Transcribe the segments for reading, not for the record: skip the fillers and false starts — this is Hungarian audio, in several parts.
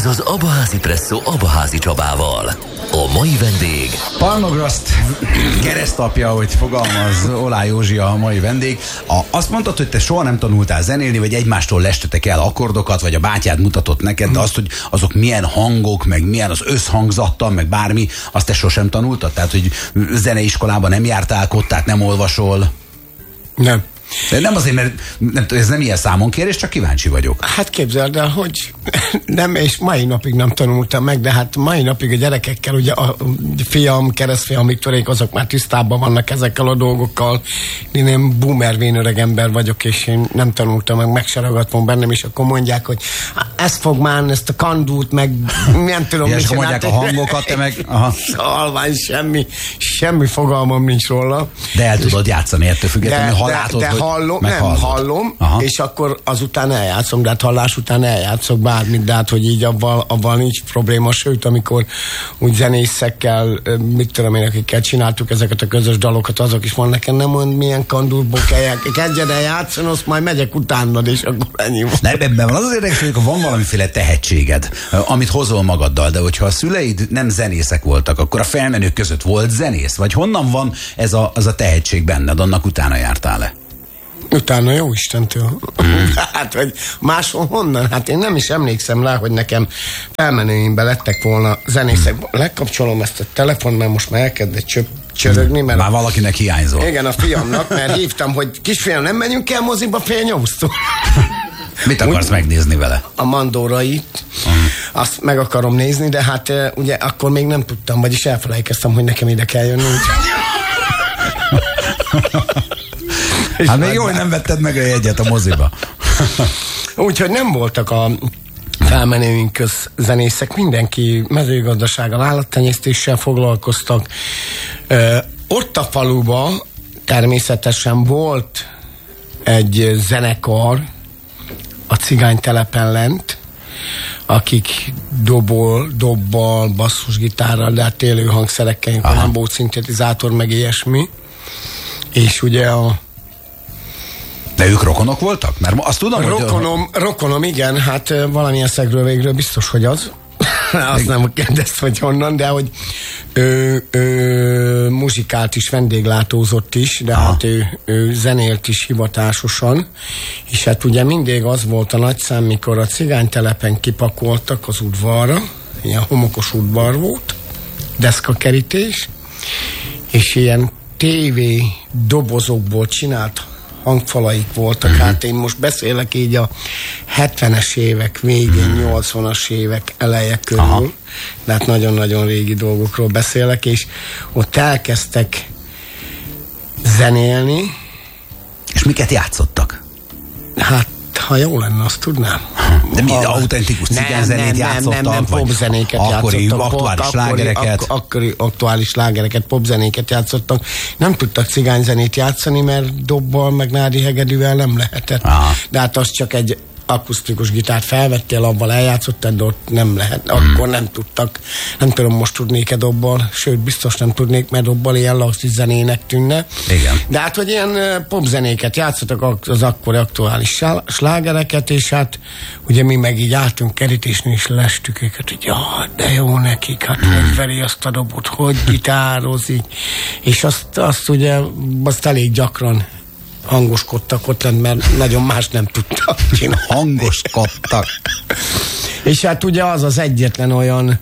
Ez az Abaházi Presszó Abaházi Csabával. A mai vendég... Palmograszt keresztapja, hogy fogalmaz Olá Józsi a mai vendég. Azt mondtad, hogy te soha nem tanultál zenélni, vagy egymástól lestetek el akkordokat, vagy a bátyád mutatott neked, de azt, hogy azok milyen hangok, meg milyen az összhangzattal, meg bármi, azt te sosem tanultad? Tehát, hogy zeneiskolában nem jártál, kottát nem olvasol? Nem. De nem azért, mert ez nem ilyen számonkérés, csak kíváncsi vagyok. Hát képzeld el, hogy nem, és mai napig nem tanultam meg, de hát mai napig a gyerekekkel, ugye a fiam, keresztfiam, Viktorék, azok már tisztában vannak ezekkel a dolgokkal. Én boomer öreg ember vagyok, és én nem tanultam meg se ragadt bennem, és akkor mondják, hogy ezt fog már, ezt a kandút, meg nem tudom, és akkor mondják a hangokat, te meg... Halvány, semmi fogalmam nincs róla. De el tudod játszani ettől függetlenül, ha látod, de hallom, és akkor azután eljátszom, de hát hallás után eljátszok bármit, de hát, hogy így abban nincs probléma, sőt, amikor úgy zenészekkel, mit tudom én, akikkel csináltuk ezeket a közös dalokat, azok is van nekem, nem mond, milyen kandúrból kell, kezdjed el játszani, azt majd megyek utánad, és akkor ennyi van. Nem, ebben van az érdekes, hogy van valamiféle tehetséged, amit hozol magaddal, de hogyha a szüleid nem zenészek voltak, akkor a felmenők között volt zenész? Vagy honnan van az a tehetség benned, annak utána jártál-e? Utána jó Istentől. Hát, hogy máshol honnan? Hát én nem is emlékszem rá, hogy nekem felmenőimbe lettek volna zenészek. Lekapcsolom ezt a telefon, mert most már elkezdett csörögni. Mert már valakinek hiányzol. Igen, a fiamnak, mert hívtam, hogy kisfiam, nem menjünk el moziba 7:30-tól. Mit akarsz megnézni vele? A Mandorait. Azt meg akarom nézni, de hát ugye akkor még nem tudtam, vagyis elfelejkeztem, hogy nekem ide kell jönni. Hát még jó, hogy nem vetted meg a jegyet a moziba. Úgyhogy nem voltak a felmenőink közzenészek, mindenki mezőgazdasággal, állattenyésztéssel foglalkoztak. Ott a faluba természetesen volt egy zenekar a cigánytelepen lent, akik dobbal, basszusgitárral, de hát élő hangszerekkel, nem volt szintetizátor, meg ilyesmi. És ugye De ők rokonok voltak? Mert azt tudom, rokonom, igen, hát valamilyen szegről végről biztos, hogy az. Azt nem kérdezt, hogy honnan, de hogy muzsikált is, vendéglátózott is, de hát ő zenélt is hivatásosan, és hát ugye mindig az volt a nagy szám, mikor a cigánytelepen kipakoltak az udvarra, ilyen homokos udvar volt, deszkakerítés, és ilyen TV dobozokból csinált hangfalaik voltak. Hát én most beszélek így a 70-es évek végén, 80-as évek eleje körül, de hát nagyon-nagyon régi dolgokról beszélek, és ott elkezdtek zenélni. És miket játszottak? Hát, ha jó lenne, azt tudnám. De mi, autentikus cigányzenét játszottak? Nem, popzenéket akkori játszottak. Aktuális slágereket? Akkori aktuális slágereket, popzenéket játszottak. Nem tudtak cigányzenét játszani, mert dobbal, meg nádi hegedűvel nem lehetett. De hát az csak egy akusztikus gitárt felvettél, abban eljátszottad, de ott nem lehet. Akkor nem tudtak. Nem tudom, most tudnék-e dobbal, sőt, biztos nem tudnék, mert dobbal ilyen lassú zenének tűnne. Igen. De hát, hogy ilyen popzenéket játszottak, az akkori aktuális slágereket, és hát ugye mi meg így álltunk kerítésnél, és lestük őket, hogy de jó nekik, hát hogy veri azt a dobot, hogy gitározik. És azt ugye, azt elég gyakran hangoskodtak ott lent, mert nagyon más nem tudtak csinálni. Hangoskodtak. És hát ugye az egyetlen olyan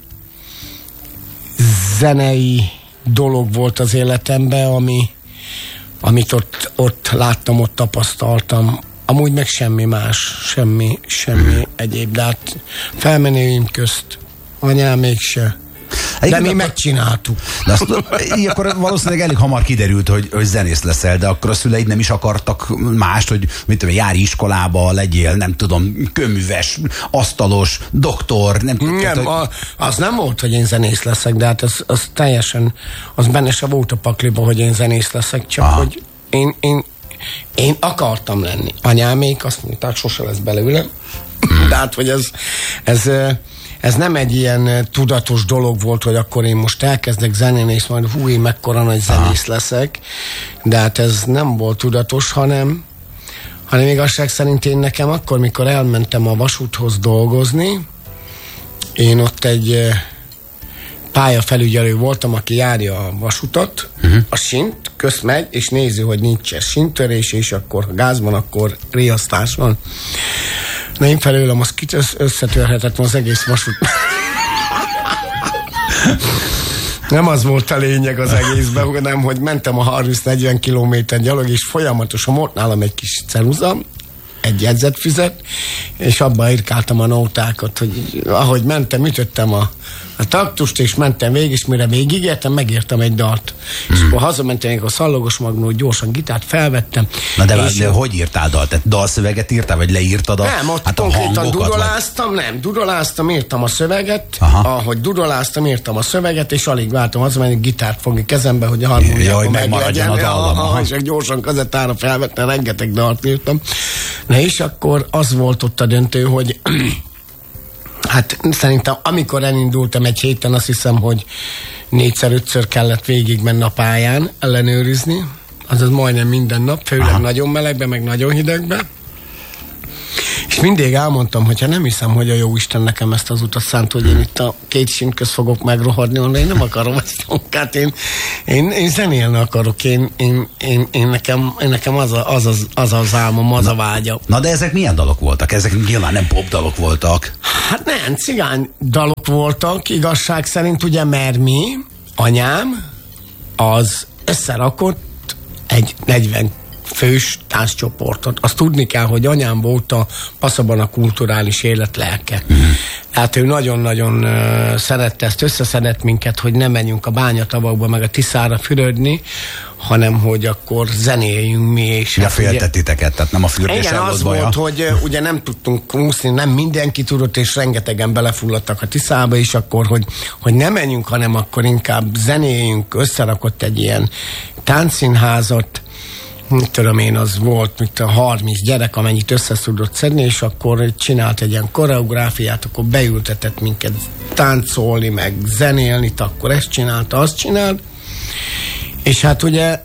zenei dolog volt az életemben, amit ott láttam, ott tapasztaltam. Amúgy meg semmi más, semmi egyéb. De hát felmenőim közt anyám mégse. De mi megcsináltuk. De így akkor valószínűleg elég hamar kiderült, hogy zenész leszel, de akkor a szüleid nem is akartak mást, hogy mit tudom, járj iskolába, legyél, nem tudom, köműves, asztalos, doktor. Nem, az nem volt, hogy én zenész leszek, de hát az teljesen, az benne se volt a pakliba, hogy én zenész leszek, csak hogy én akartam lenni. Anyámék azt mondták, sose lesz belőle. De hát, hogy ez nem egy ilyen tudatos dolog volt, hogy akkor én most elkezdek zenélni, és majd én mekkora nagy zenész leszek. De hát ez nem volt tudatos, hanem igazság szerint én nekem akkor, mikor elmentem a vasúthoz dolgozni, én ott egy pályafelügyelő voltam, aki járja a vasutat, a sint, közt megy, és nézi, hogy nincs sintörés, és akkor ha gáz van, akkor riasztás van. Na én felőlem az összetörhetett az egész vasút. Nem az volt a lényeg az egészben, hanem, hogy mentem a 30-40 kilométer gyalog, és folyamatosan volt nálam egy kis ceruza, egy jegyzetfüzet, és abban irkáltam a nótákat, hogy ahogy mentem, ütöttem a taktust, és mentem végig, és mire végigértem, megírtam egy dalt. És akkor hazamentem, a Szallagos Magnó, gyorsan gitárt felvettem. Na de hogy írtál dalt? Tehát dalszöveget írtál, vagy leírtad nem, ott hát konkrétan dudoláztam, írtam a szöveget, ahogy dudoláztam, írtam a szöveget, és alig vártam hazamenni, gitárt fogni kezembe, hogy a harmóniában meglegyen. A dallam, és gyorsan kazettára felvettem, rengeteg dalt írtam. Na és akkor az volt ott a döntő, hogy hát szerintem amikor elindultam egy héten, azt hiszem, hogy 4-5-ször kellett végig menni a pályán ellenőrizni, azaz majdnem minden nap, főleg nagyon melegbe, meg nagyon hidegbe. És mindig elmondtam, hogyha nem hiszem, hogy a Jóisten nekem ezt az utat szánt, hogy én itt a két sint közt fogok megrohadni, onnan én nem akarom ezt a munkát, én zenélni akarok, nekem az az álmom, az a vágya. Na de ezek milyen dalok voltak? Ezek nyilván nem pop dalok voltak. Hát nem, cigány dalok voltak, igazság szerint, ugye, mert mi, anyám, az összerakott egy 40 fős tánccsoportot. Azt tudni kell, hogy anyám volt a Passzaban a kulturális élet lelke. Hát ő nagyon-nagyon szerette ezt, összeszedett minket, hogy ne menjünk a Bányatavakba, meg a Tiszára fürödni, hanem hogy akkor zenéljünk mi. És ja, féltetiteket, tehát nem a fürdés. Igen, az volt, hogy ugye nem tudtunk úszni, nem mindenki tudott, és rengetegen belefulladtak a Tiszába, és akkor, hogy ne menjünk, hanem akkor inkább zenéljünk, összerakott egy ilyen táncszínházat, mit tudom én, az volt, mint a 30 gyerek, amennyit össze tudott szedni, és akkor csinált egy ilyen koreográfiát, akkor beültetett minket táncolni, meg zenélni, akkor ezt csinálta, azt csinált, és hát ugye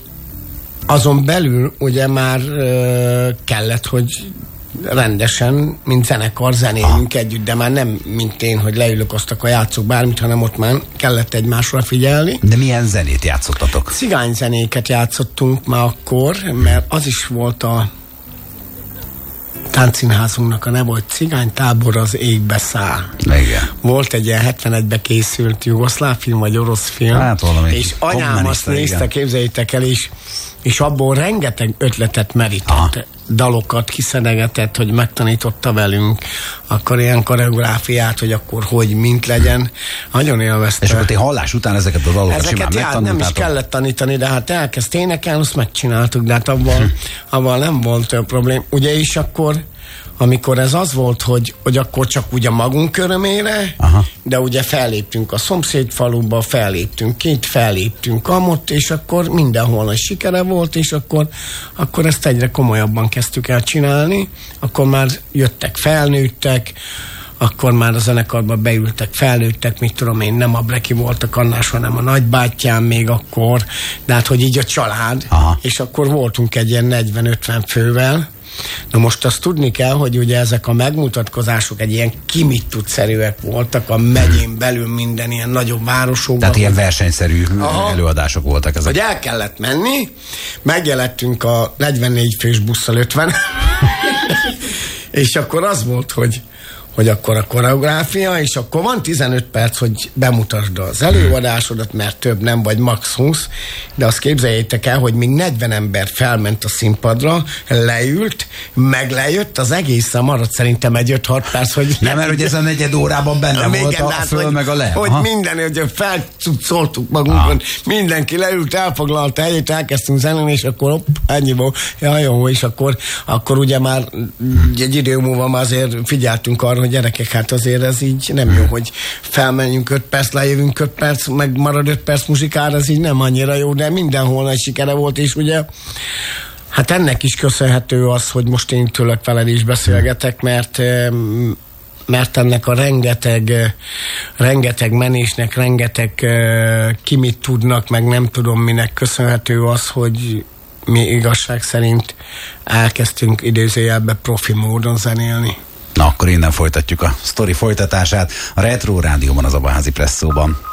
azon belül ugye már kellett, hogy rendesen, mint zenekar zenéljünk együtt, de már nem mint én, hogy leülök, azt a játszok bármit, hanem ott már kellett egymásra figyelni. De milyen zenét játszottatok? Cigányzenéket játszottunk már akkor, mert az is volt a táncszínházunknak a neve, hogy Cigánytábor az égbe száll. Igen. Volt egy ilyen 71-be készült jugoszláv film, vagy orosz film, hát, és anyám azt nézte, képzeljétek el is, és abból rengeteg ötletet merített, dalokat kiszedegetett, hogy megtanította velünk, akkor ilyen koreográfiát, hogy akkor hogy, mint legyen. Nagyon élvezte. És akkor ti hallás után ezeket a dalokat simán megtanultátok? Nem is kellett tanítani, de hát elkezd énekelni, azt megcsináltuk, de hát avval nem volt problém. Ugye, és akkor amikor ez az volt, hogy akkor csak ugye magunk örömére, de ugye felléptünk a szomszéd faluba, felléptünk itt, felléptünk amott, és akkor mindenhol nagy sikere volt, és akkor ezt egyre komolyabban kezdtük el csinálni, akkor már jöttek felnőttek, akkor már a zenekarba beültek, felnőttek, mit tudom én, nem a Bleki volt a kannás, hanem a nagybátyám még akkor, de hát hogy így a család, és akkor voltunk egy ilyen 40-50 fővel. Na most azt tudni kell, hogy ugye ezek a megmutatkozások egy ilyen ki mit tud-szerűek voltak a megyén belül minden ilyen nagyobb városokban. Tehát ilyen versenyszerű előadások voltak ezek. Hogy el kellett menni, megjelenttünk a 44 fős busszal 50, és akkor az volt, hogy akkor a koreográfia, és akkor van 15 perc, hogy bemutasd az előadásodat, mert több nem, vagy max 20, de azt képzeljétek el, hogy még 40 ember felment a színpadra, leült, meg lejött, az egészen maradt szerintem egy 5-6 perc, hogy... Nem, mert hogy ez a negyed órában benne volt a föl, meg a le. Hogy minden, hogy felszóltuk magunkon, mindenki leült, elfoglalta helyét, elkezdtünk zenélni, és akkor hopp, ennyi volt. Ja, jó, és akkor ugye már egy idő múlva már azért figyeltünk arra, hogy gyerekek, hát azért ez így nem jó, hogy felmenjünk 5 perc, lejövünk 5 perc, meg marad 5 perc muzsikára, ez így nem annyira jó, de mindenhol nagy sikere volt, és ugye hát ennek is köszönhető az, hogy most én tőlek veled is beszélgetek, mert ennek a rengeteg menésnek, rengeteg ki mit tudnak, meg nem tudom minek köszönhető az, hogy mi igazság szerint elkezdtünk idézőjelbe profi módon zenélni. Na, akkor innen folytatjuk a sztori folytatását a Retro Rádióban, az Abaházi Presszóban.